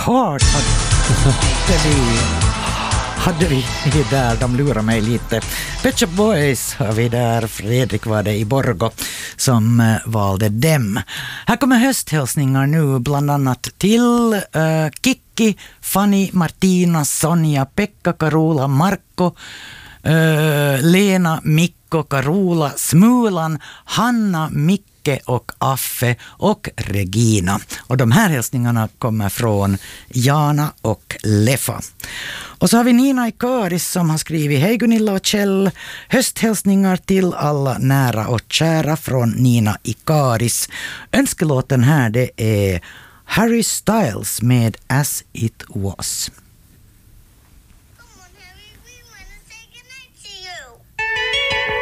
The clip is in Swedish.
Heart hade vi där, de lurar mig lite. Pet Shop Boys har vi där, Fredrik var det i Borgå som valde dem. Här kommer hösthälsningar nu, bland annat till Kikki, Fanny, Martina, Sonja, Pekka, Carola, Marco, Lena, Mikko, Carola, Smulan, Hanna, Micke och Affe och Regina. Och de här hälsningarna kommer från Jana och Leffa. Och så har vi Nina i Karis som har skrivit: Hej Gunilla och Kjell, hösthälsningar till alla nära och kära från Nina i Karis. Önskelåten här, det är Harry Styles med As It Was.